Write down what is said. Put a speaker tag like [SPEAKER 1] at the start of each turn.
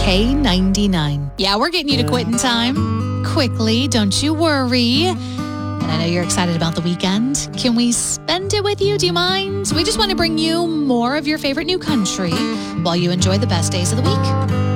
[SPEAKER 1] K99. Yeah, we're getting you to quit in time. Quickly, don't you worry. And I know you're excited about the weekend. Can we spend it with you? Do you mind? We just want to bring you more of your favorite new country while you enjoy the best days of the week.